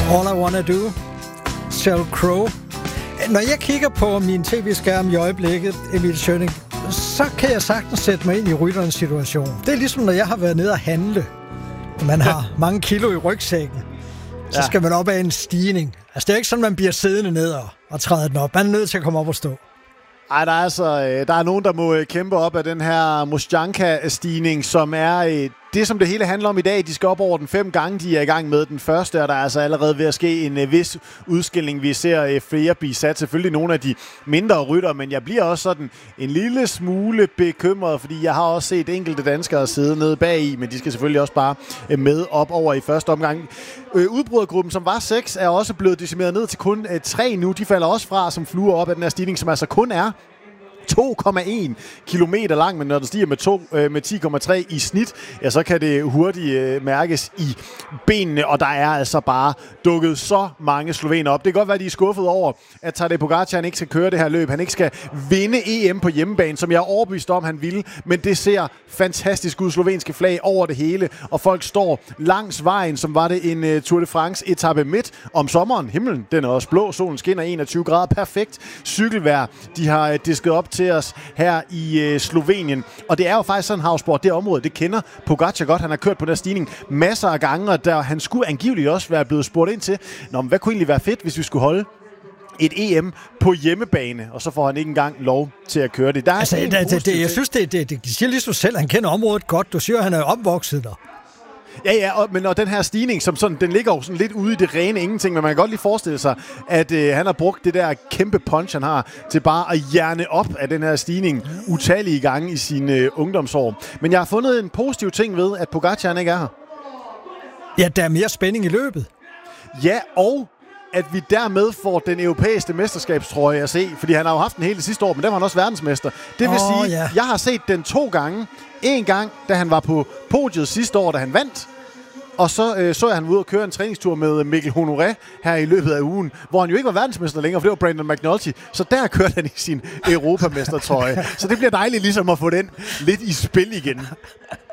All I Wanna Do, Sheryl Crow. Når jeg kigger på min tv-skærm i øjeblikket, Emil Schønning, så kan jeg sagtens sætte mig ind i rytterens situation. Det er ligesom, når jeg har været nede og handle. Man har mange kilo i rygsækken. Så skal man op ad en stigning. Altså, det er ikke sådan, man bliver siddende ned og træder den op. Man er nødt til at komme op og stå. Ej, der er nogen, der må kæmpe op af den her Mostjanka-stigning, som er det, som det hele handler om i dag. De skal op over den 5 gange, de er i gang med. Den første er der altså allerede ved at ske en vis udskilling. Vi ser flere blive sat. Selvfølgelig nogle af de mindre rytter, men jeg bliver også sådan en lille smule bekymret, fordi jeg har også set enkelte danskere sidde nede bag i, men de skal selvfølgelig også bare med op over i første omgang. Udbrydergruppen, som var 6, er også blevet decimeret ned til kun 3 nu. De falder også fra som fluer op af den her stigning, som altså kun er 2,1 kilometer lang, men når det stiger med 10,3 i snit, ja, så kan det hurtigt mærkes i benene, og der er altså bare dukket så mange slovener op. Det kan godt være, at de er skuffet over, at Tadej Pogačar ikke skal køre det her løb. Han ikke skal vinde EM på hjemmebane, som jeg er overbevist om, han ville, men det ser fantastisk ud. Slovenske flag over det hele, og folk står langs vejen, som var det en Tour de France etape midt om sommeren. Himlen, den er også blå, solen skinner 21 grader, perfekt cykelvejr. De har disket op til os her i Slovenien. Og det er jo faktisk sådan, Havsborg, det område, det kender Pogačar godt. Han har kørt på den stigning masser af gange, og der han skulle angiveligt også være blevet spurgt ind til, men hvad kunne egentlig være fedt, hvis vi skulle holde et EM på hjemmebane, og så får han ikke engang lov til at køre det. Der er altså, jeg synes, de siger ligesom selv, han kender området godt. Du siger, han er opvokset der. Ja, men når den her stigning, som sådan, den ligger jo sådan lidt ude i det rene ingenting, men man kan godt lige forestille sig, at han har brugt det der kæmpe punch, han har, til bare at hjerne op af den her stigning utallige gange i sine ungdomsår. Men jeg har fundet en positiv ting ved, at Pogačar ikke er her. Ja, der er mere spænding i løbet. Ja, og at vi dermed får den europæiske mesterskabstrøje at se, fordi han har jo haft den hele sidste år, men der var han også verdensmester. Det vil sige, jeg har set den 2 gange. En gang, da han var på podiet sidste år, da han vandt, og så jeg han ude og køre en træningstur med Mikkel Honoré her i løbet af ugen, hvor han jo ikke var verdensmester længere, for det var Brandon McNulty, så der kørte han i sin europamestertrøje. Så det bliver dejligt ligesom at få den lidt i spil igen.